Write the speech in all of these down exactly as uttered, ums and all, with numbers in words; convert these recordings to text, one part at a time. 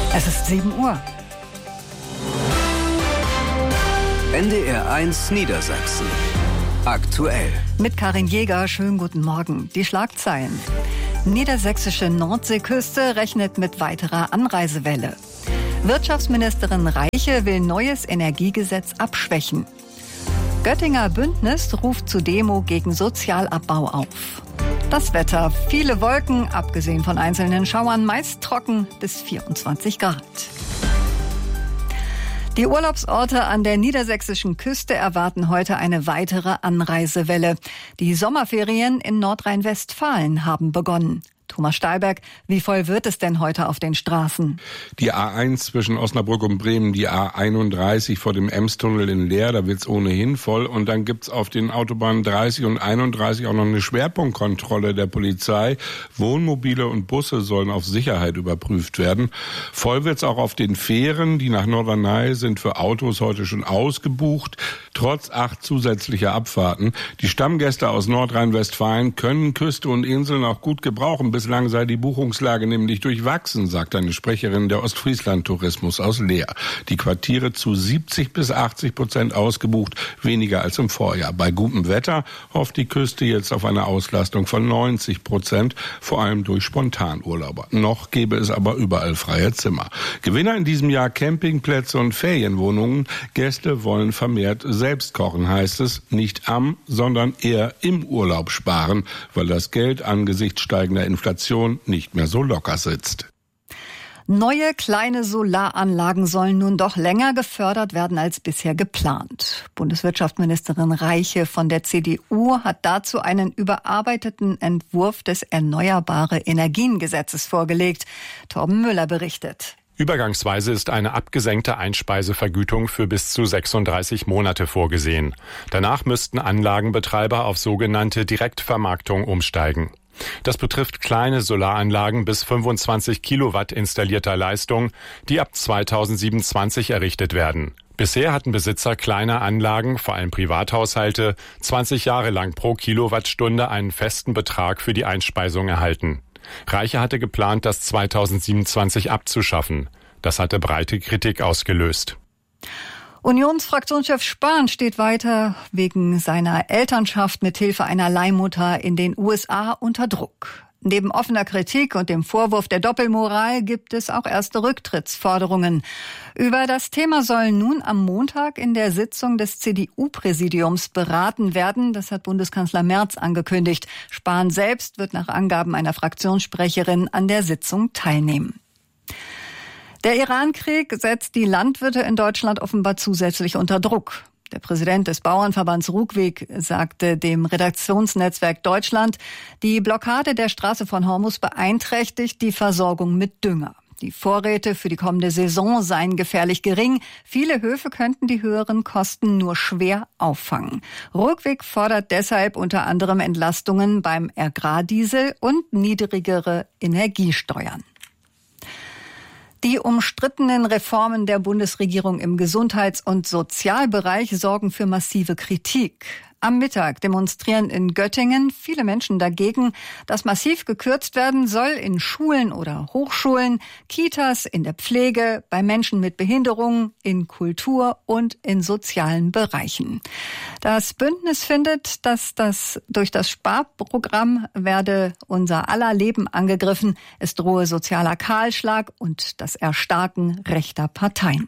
Es ist sieben Uhr. N D R eins Niedersachsen. Aktuell. Mit Karin Jäger, schönen guten Morgen. Die Schlagzeilen. Niedersächsische Nordseeküste rechnet mit weiterer Anreisewelle. Wirtschaftsministerin Reiche will neues Energiegesetz abschwächen. Göttinger Bündnis ruft zu Demo gegen Sozialabbau auf. Das Wetter, viele Wolken, abgesehen von einzelnen Schauern, meist trocken bis vierundzwanzig Grad. Die Urlaubsorte an der niedersächsischen Küste erwarten heute eine weitere Anreisewelle. Die Sommerferien in Nordrhein-Westfalen haben begonnen. Thomas Stahlberg, wie voll wird es denn heute auf den Straßen? Die A eins zwischen Osnabrück und Bremen, die A einunddreißig vor dem Emstunnel in Leer, da wird's ohnehin voll. Und dann gibt's auf den Autobahnen dreißig und einunddreißig auch noch eine Schwerpunktkontrolle der Polizei. Wohnmobile und Busse sollen auf Sicherheit überprüft werden. Voll wird's auch auf den Fähren, die nach Norderney sind für Autos heute schon ausgebucht, trotz acht zusätzlicher Abfahrten. Die Stammgäste aus Nordrhein-Westfalen können Küste und Inseln auch gut gebrauchen. Bislang sei die Buchungslage nämlich durchwachsen, sagt eine Sprecherin der Ostfriesland-Tourismus aus Leer. Die Quartiere zu siebzig bis achtzig Prozent ausgebucht, weniger als im Vorjahr. Bei gutem Wetter hofft die Küste jetzt auf eine Auslastung von neunzig Prozent, vor allem durch Spontanurlauber. Noch gäbe es aber überall freie Zimmer. Gewinner in diesem Jahr Campingplätze und Ferienwohnungen. Gäste wollen vermehrt selbst kochen, heißt es. Nicht am, sondern eher im Urlaub sparen, weil das Geld angesichts steigender Inflation nicht mehr so locker sitzt. Neue kleine Solaranlagen sollen nun doch länger gefördert werden als bisher geplant. Bundeswirtschaftsministerin Reiche von der C D U hat dazu einen überarbeiteten Entwurf des Erneuerbare Energien-Gesetzes vorgelegt. Torben Müller berichtet. Übergangsweise ist eine abgesenkte Einspeisevergütung für bis zu sechsunddreißig Monate vorgesehen. Danach müssten Anlagenbetreiber auf sogenannte Direktvermarktung umsteigen. Das betrifft kleine Solaranlagen bis fünfundzwanzig Kilowatt installierter Leistung, die ab zweitausendsiebenundzwanzig errichtet werden. Bisher hatten Besitzer kleiner Anlagen, vor allem Privathaushalte, zwanzig Jahre lang pro Kilowattstunde einen festen Betrag für die Einspeisung erhalten. Reiche hatte geplant, das zweitausendsiebenundzwanzig abzuschaffen. Das hatte breite Kritik ausgelöst. Unionsfraktionschef Spahn steht weiter wegen seiner Elternschaft mit Hilfe einer Leihmutter in den U S A unter Druck. Neben offener Kritik und dem Vorwurf der Doppelmoral gibt es auch erste Rücktrittsforderungen. Über das Thema soll nun am Montag in der Sitzung des C D U-Präsidiums beraten werden. Das hat Bundeskanzler Merz angekündigt. Spahn selbst wird nach Angaben einer Fraktionssprecherin an der Sitzung teilnehmen. Der Iran-Krieg setzt die Landwirte in Deutschland offenbar zusätzlich unter Druck. Der Präsident des Bauernverbands Ruhkweg sagte dem Redaktionsnetzwerk Deutschland, die Blockade der Straße von Hormuz beeinträchtigt die Versorgung mit Dünger. Die Vorräte für die kommende Saison seien gefährlich gering. Viele Höfe könnten die höheren Kosten nur schwer auffangen. Ruhkweg fordert deshalb unter anderem Entlastungen beim Agrardiesel und niedrigere Energiesteuern. Die umstrittenen Reformen der Bundesregierung im Gesundheits- und Sozialbereich sorgen für massive Kritik. Am Mittag demonstrieren in Göttingen viele Menschen dagegen, dass massiv gekürzt werden soll in Schulen oder Hochschulen, Kitas, in der Pflege, bei Menschen mit Behinderungen, in Kultur und in sozialen Bereichen. Das Bündnis findet, dass das durch das Sparprogramm werde unser aller Leben angegriffen. Es drohe sozialer Kahlschlag und das Erstarken rechter Parteien.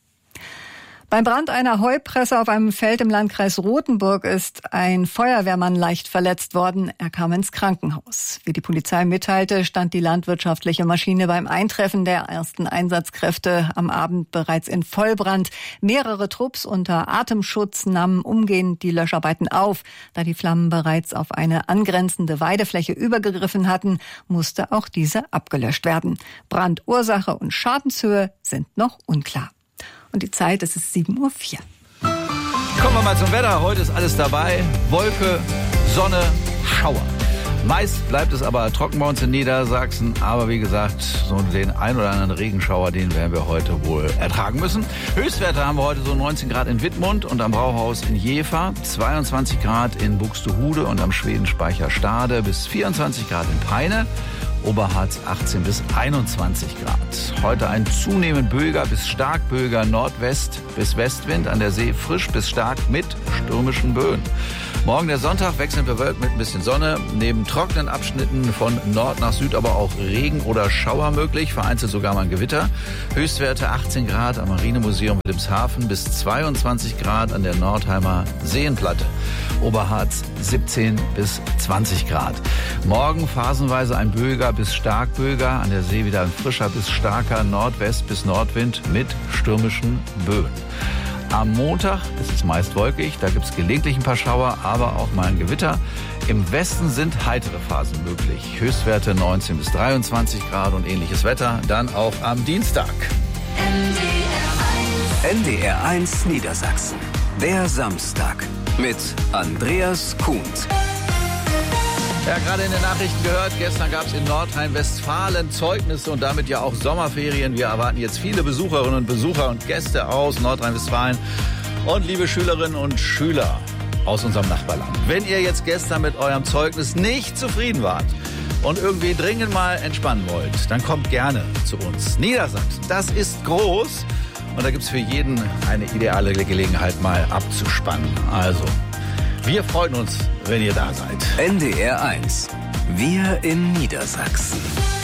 Beim Brand einer Heupresse auf einem Feld im Landkreis Rothenburg ist ein Feuerwehrmann leicht verletzt worden. Er kam ins Krankenhaus. Wie die Polizei mitteilte, stand die landwirtschaftliche Maschine beim Eintreffen der ersten Einsatzkräfte am Abend bereits in Vollbrand. Mehrere Trupps unter Atemschutz nahmen umgehend die Löscharbeiten auf. Da die Flammen bereits auf eine angrenzende Weidefläche übergegriffen hatten, musste auch diese abgelöscht werden. Brandursache und Schadenshöhe sind noch unklar. Und die Zeit, es ist sieben Uhr vier. Kommen wir mal zum Wetter. Heute ist alles dabei. Wolke, Sonne, Schauer. Meist bleibt es aber trocken bei uns in Niedersachsen. Aber wie gesagt, so den ein oder anderen Regenschauer, den werden wir heute wohl ertragen müssen. Höchstwerte haben wir heute so neunzehn Grad in Wittmund und am Brauhaus in Jever, zweiundzwanzig Grad in Buxtehude und am Schwedenspeicher Stade, bis vierundzwanzig Grad in Peine. Oberharz achtzehn bis einundzwanzig Grad. Heute ein zunehmend böiger bis stark böiger Nordwest- bis Westwind, an der See frisch bis stark mit stürmischen Böen. Morgen der Sonntag wechselnd bewölkt mit ein bisschen Sonne. Neben trockenen Abschnitten von Nord nach Süd aber auch Regen oder Schauer möglich. Vereinzelt sogar mal ein Gewitter. Höchstwerte achtzehn Grad am Marinemuseum Wilhelmshaven bis zweiundzwanzig Grad an der Nordheimer Seenplatte. Oberharz siebzehn bis zwanzig Grad. Morgen phasenweise ein böiger bis stark böiger. An der See wieder ein frischer bis starker Nordwest- bis Nordwind mit stürmischen Böen. Am Montag ist es meist wolkig, da gibt es gelegentlich ein paar Schauer, aber auch mal ein Gewitter. Im Westen sind heitere Phasen möglich. Höchstwerte neunzehn bis dreiundzwanzig Grad und ähnliches Wetter. Dann auch am Dienstag. N D R eins Niedersachsen. Der Samstag mit Andreas Kuhnt. Ja, gerade in den Nachrichten gehört, gestern gab es in Nordrhein-Westfalen Zeugnisse und damit ja auch Sommerferien. Wir erwarten jetzt viele Besucherinnen und Besucher und Gäste aus Nordrhein-Westfalen und liebe Schülerinnen und Schüler aus unserem Nachbarland. Wenn ihr jetzt gestern mit eurem Zeugnis nicht zufrieden wart und irgendwie dringend mal entspannen wollt, dann kommt gerne zu uns. Niedersachsen, das ist groß und da gibt es für jeden eine ideale Gelegenheit, mal abzuspannen. Also, wir freuen uns, wenn ihr da seid. N D R eins. Wir in Niedersachsen.